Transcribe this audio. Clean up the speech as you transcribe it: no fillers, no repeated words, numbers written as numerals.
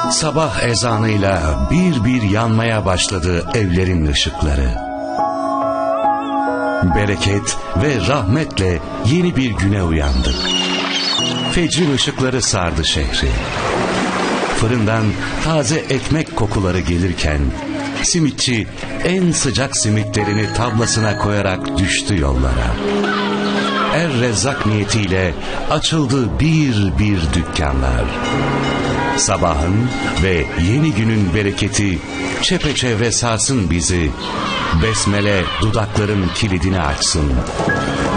Sabah ezanıyla bir bir yanmaya başladı evlerin ışıkları. Bereket ve rahmetle yeni bir güne uyandık. Fecrin ışıkları sardı şehri. Fırından taze ekmek kokuları gelirken simitçi en sıcak simitlerini tablasına koyarak düştü yollara. Er-Rezzak niyetiyle açıldı bir bir dükkanlar. Sabahın ve yeni günün bereketi çepeçevre sarsın bizi. Besmele dudakların kilidini açsın.